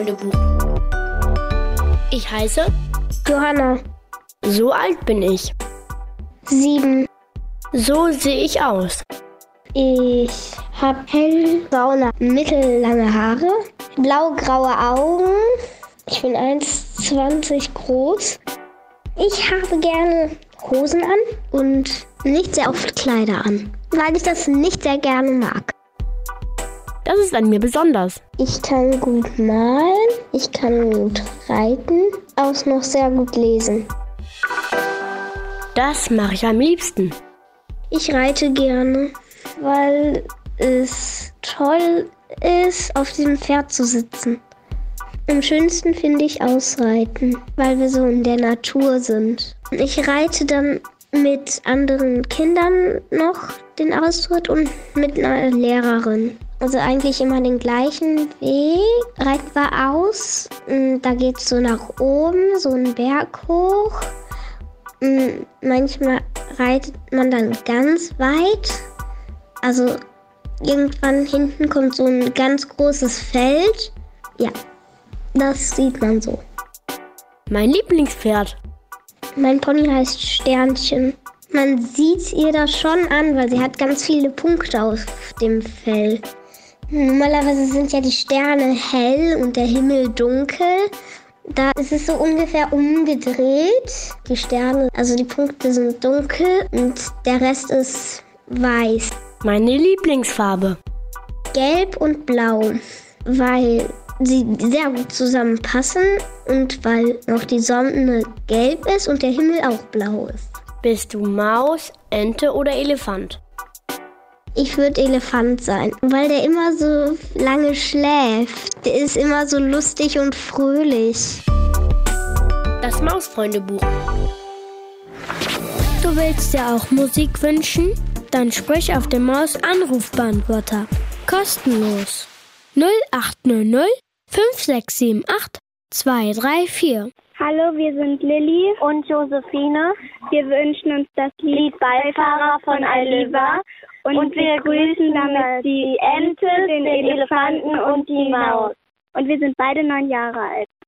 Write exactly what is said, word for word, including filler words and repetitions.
Ich heiße Johanna. So alt bin ich. Sieben. So sehe ich aus. Ich habe hellbraune, mittellange Haare, blau-graue Augen. Ich bin eins Komma zwanzig groß. Ich habe gerne Hosen an und nicht sehr oft Kleider an, weil ich das nicht sehr gerne mag. Das ist an mir besonders. Ich kann gut malen, ich kann gut reiten, auch noch sehr gut lesen. Das mache ich am liebsten. Ich reite gerne, weil es toll ist, auf diesem Pferd zu sitzen. Am schönsten finde ich Ausreiten, weil wir so in der Natur sind. Ich reite dann mit anderen Kindern noch den Ausritt und mit einer Lehrerin. Also eigentlich immer den gleichen Weg. Reiten wir aus, da geht es so nach oben, so einen Berg hoch. Manchmal reitet man dann ganz weit. Also irgendwann hinten kommt so ein ganz großes Feld. Ja, das sieht man so. Mein Lieblingspferd. Mein Pony heißt Sternchen. Man sieht ihr das schon an, weil sie hat ganz viele Punkte auf dem Fell. Normalerweise sind ja die Sterne hell und der Himmel dunkel. Da ist es so ungefähr umgedreht. Die Sterne, also die Punkte sind dunkel und der Rest ist weiß. Meine Lieblingsfarbe. Gelb und blau, weil sie sehr gut zusammenpassen und weil noch die Sonne gelb ist und der Himmel auch blau ist. Bist du Maus, Ente oder Elefant? Ich würde Elefant sein, weil der immer so lange schläft. Der ist immer so lustig und fröhlich. Das Mausfreundebuch. Du willst dir auch Musik wünschen? Dann sprich auf dem Maus-Anrufbeantworter. Kostenlos. null acht null null fünf sechs sieben acht zwei drei vier. Hallo, wir sind Lilly und Josephine. Wir wünschen uns das Lied Beifahrer von Aliva und, und wir grüßen damit die Ente, den Elefanten und die Maus. Und wir sind beide neun Jahre alt.